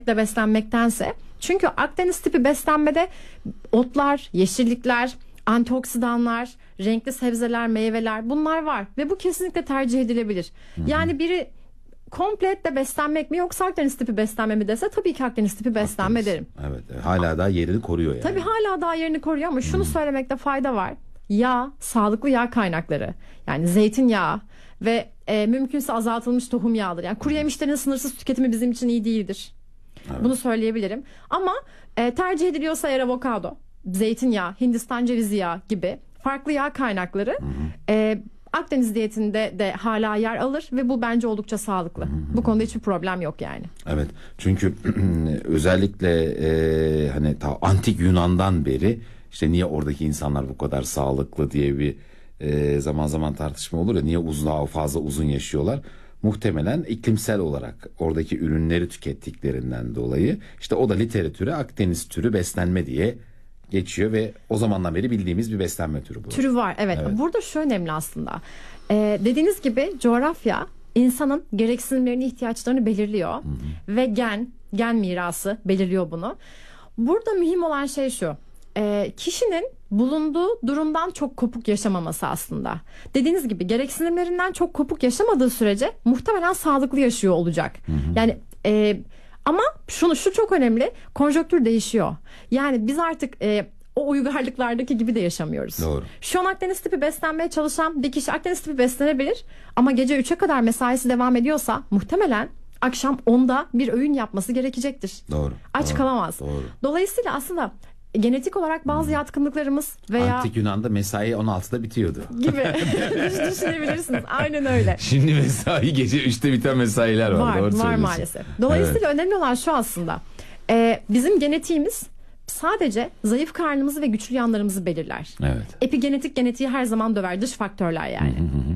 de beslenmektense. Çünkü Akdeniz tipi beslenmede otlar, yeşillikler, antioksidanlar, renkli sebzeler, meyveler bunlar var ve bu kesinlikle tercih edilebilir. Yani biri komple etle beslenmek mi yoksa Akdeniz tipi beslenme mi dese tabii ki Akdeniz tipi beslenme derim. Evet, hala daha yerini koruyor yani. Tabii hala daha yerini koruyor ama şunu söylemekte fayda var. Yağ, sağlıklı yağ kaynakları yani zeytinyağı ve mümkünse azaltılmış tohum yağları. Yani kuru yemişlerin sınırsız tüketimi bizim için iyi değildir. Evet. Bunu söyleyebilirim. Ama tercih ediliyorsa eğer avokado, zeytinyağı, Hindistan cevizi yağı gibi farklı yağ kaynakları Akdeniz diyetinde de hala yer alır ve bu bence oldukça sağlıklı. Bu konuda hiçbir problem yok yani. Evet. Çünkü özellikle hani ta antik Yunan'dan beri işte niye oradaki insanlar bu kadar sağlıklı diye bir zaman zaman tartışma olur ya, niye daha fazla uzun yaşıyorlar? Muhtemelen iklimsel olarak oradaki ürünleri tükettiklerinden dolayı işte o da literatüre Akdeniz türü beslenme diye geçiyor ve o zamandan beri bildiğimiz bir beslenme türü bu. Türü var evet. Burada şu önemli aslında. Dediğiniz gibi coğrafya insanın gereksinimlerini, ihtiyaçlarını belirliyor. Ve gen mirası belirliyor bunu. Burada mühim olan şey şu. Kişinin bulunduğu durumdan çok kopuk yaşamaması aslında. Dediğiniz gibi gereksinimlerinden çok kopuk yaşamadığı sürece muhtemelen sağlıklı yaşıyor olacak. Yani ama şu çok önemli. Konjonktür değişiyor. Yani biz artık o uygarlıklardaki gibi de yaşamıyoruz. Doğru. Şu an Akdeniz tipi beslenmeye çalışan bir kişi Akdeniz tipi beslenebilir ama gece 3'e kadar mesaisi devam ediyorsa muhtemelen akşam 10'da bir öğün yapması gerekecektir. Doğru. Aç kalamaz. Doğru. Dolayısıyla aslında genetik olarak bazı yatkınlıklarımız veya Antik Yunan'da mesai 16'da bitiyordu. Gibi düşünebilirsiniz. Aynen öyle. Şimdi mesai gece 3'te biten mesailer var. Doğru Var söylüyorsun. maalesef. Dolayısıyla önemli olan şu aslında. Bizim genetiğimiz sadece zayıf karnımızı ve güçlü yanlarımızı belirler. Evet. Epigenetik genetiği her zaman döver. Dış faktörler yani.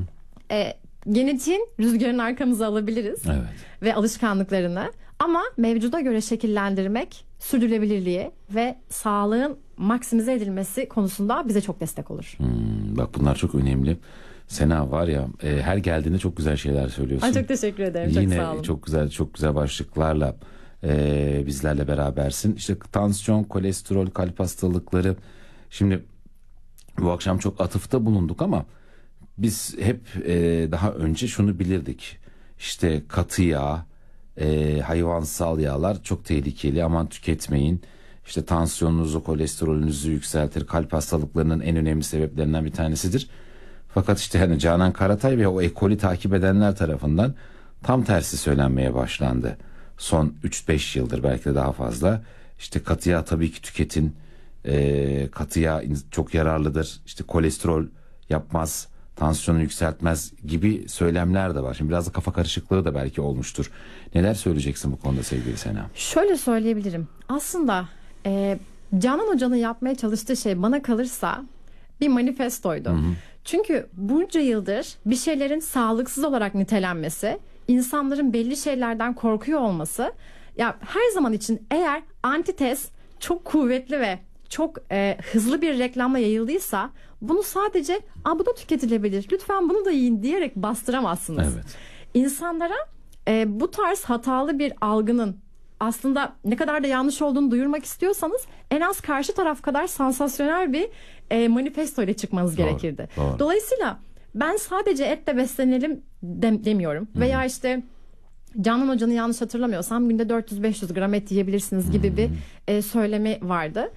Genetiğin rüzgarını arkamıza alabiliriz. Evet. Ve alışkanlıklarını. Ama mevcuda göre şekillendirmek sürdürülebilirliği ve sağlığın maksimize edilmesi konusunda bize çok destek olur. Bak bunlar çok önemli. Sena var ya her geldiğinde çok güzel şeyler söylüyorsun. Çok teşekkür ederim. Yine çok sağ olun. çok güzel başlıklarla bizlerle berabersin. İşte tansiyon, kolesterol, kalp hastalıkları. Şimdi bu akşam çok atıfta bulunduk ama biz hep daha önce şunu bilirdik. İşte katı yağ, hayvansal yağlar çok tehlikeli, aman tüketmeyin. İşte tansiyonunuzu, kolesterolünüzü yükseltir, kalp hastalıklarının en önemli sebeplerinden bir tanesidir. Fakat işte hani Canan Karatay ve o ekolü takip edenler tarafından tam tersi söylenmeye başlandı. Son 3-5 yıldır belki de daha fazla. İşte katı yağ tabii ki tüketin. Katı yağ çok yararlıdır. İşte kolesterol yapmaz, tansiyonu yükseltmez gibi söylemler de var. Şimdi biraz da kafa karışıklığı da belki olmuştur. Neler söyleyeceksin bu konuda sevgili Sena? Şöyle söyleyebilirim. Aslında Canan Hoca'nın yapmaya çalıştığı şey bana kalırsa bir manifestoydu. Çünkü bunca yıldır bir şeylerin sağlıksız olarak nitelenmesi, insanların belli şeylerden korkuyor olması, ya her zaman için eğer antitez çok kuvvetli ve çok hızlı bir reklamla yayıldıysa bunu sadece bu da tüketilebilir, lütfen bunu da yiyin diyerek bastıramazsınız. Evet. İnsanlara bu tarz hatalı bir algının aslında ne kadar da yanlış olduğunu duyurmak istiyorsanız en az karşı taraf kadar sansasyonel bir manifesto ile çıkmanız gerekirdi. Doğru. Dolayısıyla ben sadece etle beslenelim demiyorum. Veya işte Canan Hoca'nın yanlış hatırlamıyorsam günde 400-500 gram et yiyebilirsiniz gibi bir söylemi vardı.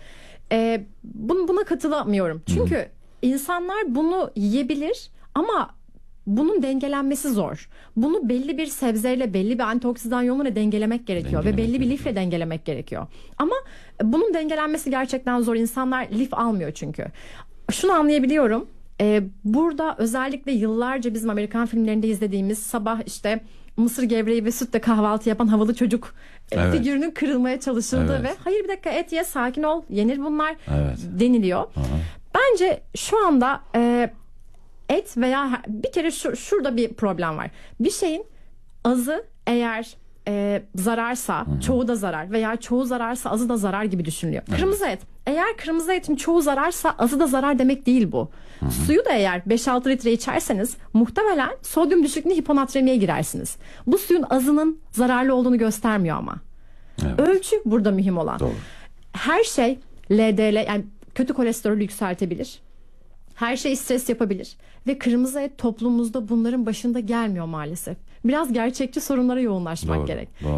Buna katılamıyorum. Çünkü insanlar bunu yiyebilir ama bunun dengelenmesi zor. Bunu belli bir sebzeyle, belli bir antioksidan yoluyla dengelemek gerekiyor ve belli bir lifle dengelemek gerekiyor. Ama bunun dengelenmesi gerçekten zor. İnsanlar lif almıyor çünkü. Şunu anlayabiliyorum. Burada özellikle yıllarca bizim Amerikan filmlerinde izlediğimiz sabah işte mısır gevreği ve sütle kahvaltı yapan havalı çocuk figürünün kırılmaya çalışıldığı ve hayır bir dakika et ye, sakin ol, yenir bunlar deniliyor. Bence şu anda et veya bir kere şurada bir problem var. Bir şeyin azı eğer zararsa çoğu da zarar veya çoğu zararsa azı da zarar gibi düşünülüyor. Kırmızı et. Eğer kırmızı etin çoğu zararsa azı da zarar demek değil bu. Suyu da eğer 5-6 litre içerseniz muhtemelen sodyum düşüklüğü hiponatremiye girersiniz. Bu suyun azının zararlı olduğunu göstermiyor ama. Evet. Ölçü burada mühim olan. Doğru. Her şey LDL, yani kötü kolesterolü yükseltebilir. Her şey stres yapabilir. Ve kırmızı et toplumumuzda bunların başında gelmiyor maalesef. Biraz gerçekçi sorunlara yoğunlaşmak Doğru, gerek. doğru.